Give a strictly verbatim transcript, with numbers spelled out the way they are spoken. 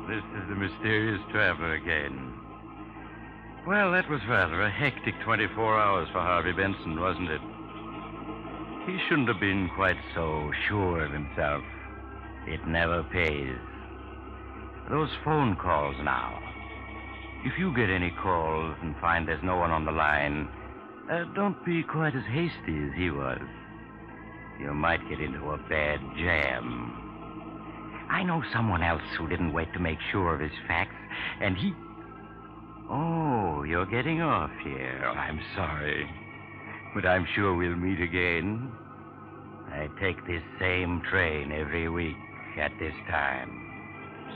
This is the mysterious traveler again. Well, that was rather a hectic twenty-four hours for Harvey Benson, wasn't it? He shouldn't have been quite so sure of himself. It never pays. Those phone calls now. If you get any calls and find there's no one on the line, uh, don't be quite as hasty as he was. You might get into a bad jam. I know someone else who didn't wait to make sure of his facts, and he... Oh, you're getting off here. I'm sorry. But I'm sure we'll meet again. I take this same train every week at this time.